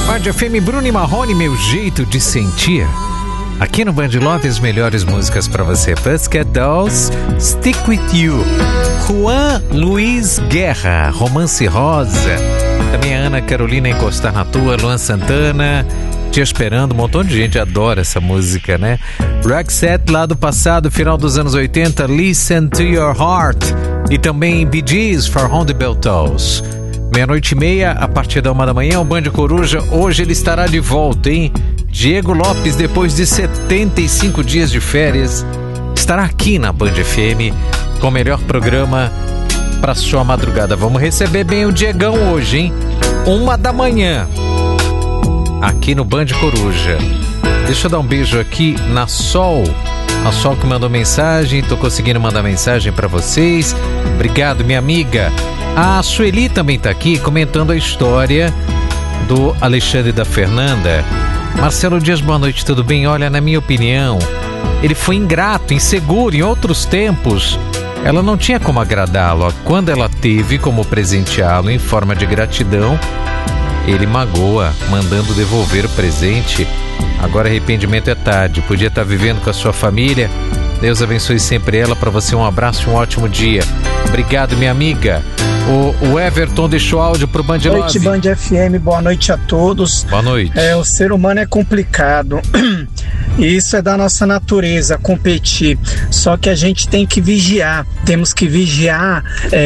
Band FM, Bruno e Marrone, meu jeito de sentir. Aqui no Band Love, as melhores músicas pra você. Pussycat Dolls, Stick With You. Juan Luiz Guerra, Romance Rosa. Também a Ana Carolina, Encostar na Tua. Luan Santana, Te Esperando. Um montão de gente adora essa música, né? Roxette, lá do passado, final dos anos 80. Listen to Your Heart. E também Bee Gees, For Round the Bell Tolls. 00:30, a partir da 1 da manhã, o Band Coruja. Hoje ele estará de volta, hein? Diego Lopes, depois de 75 dias de férias, estará aqui na Band FM com o melhor programa para sua madrugada. Vamos receber bem o Diegão hoje, hein? 1 da manhã, aqui no Band Coruja. Deixa eu dar um beijo aqui na Sol. A Sol que mandou mensagem, tô conseguindo mandar mensagem para vocês. Obrigado, minha amiga. A Sueli também tá aqui comentando a história do Alexandre e da Fernanda. Marcelo Dias, boa noite, tudo bem? Olha, na minha opinião, ele foi ingrato, inseguro. Em outros tempos, ela não tinha como agradá-lo. Quando ela teve como presenteá-lo em forma de gratidão, ele magoa, mandando devolver o presente. Agora arrependimento é tarde, podia estar vivendo com a sua família. Deus abençoe sempre ela. Para você um abraço e um ótimo dia. Obrigado, minha amiga. O Everton deixou áudio pro Band Love. Boa noite, Band FM, boa noite a todos. Boa noite. O ser humano é complicado e isso é da nossa natureza, competir. Só que a gente tem que vigiar, temos que vigiar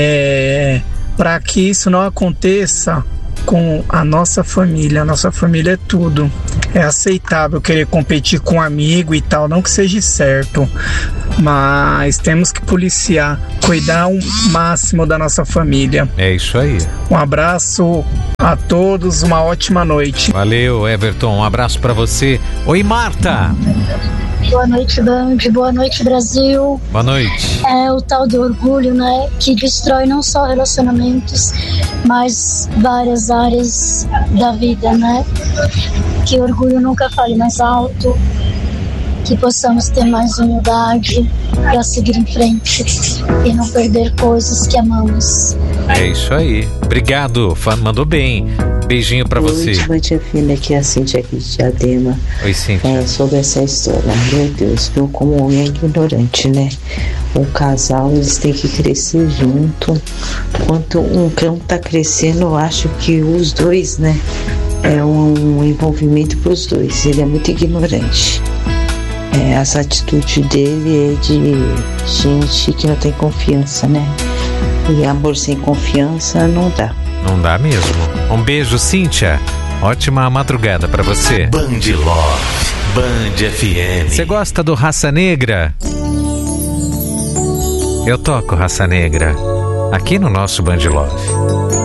para que isso não aconteça com a nossa família. A nossa família é tudo. É aceitável querer competir com um amigo e tal, não que seja certo, mas temos que policiar, cuidar o máximo da nossa família. É isso aí. Um abraço a todos, uma ótima noite. Valeu, Everton, um abraço pra você. Oi, Marta. Boa noite, Band. Boa noite, Brasil. Boa noite. É o tal do orgulho, né? Que destrói não só relacionamentos, mas várias áreas da vida, né? Que o orgulho nunca fale mais alto. Que possamos ter mais humildade para seguir em frente e não perder coisas que amamos. É isso aí. Obrigado, mandou bem. Beijinho pra você. Boa noite, filha, aqui é a Cíntia aqui de Diadema. Oi, Cíntia. Sobre essa história, meu Deus, viu como o homem é ignorante, né? O casal, eles têm que crescer junto. Enquanto um cão tá crescendo, eu acho que os dois, né? É um envolvimento pros dois. Ele é muito ignorante. Essa atitude dele é de gente que não tem confiança, né? E amor sem confiança não dá. Não dá mesmo. Um beijo, Cíntia. Ótima madrugada pra você. Band Love, Band FM. Você gosta do Raça Negra? Eu toco Raça Negra aqui no nosso Band Love.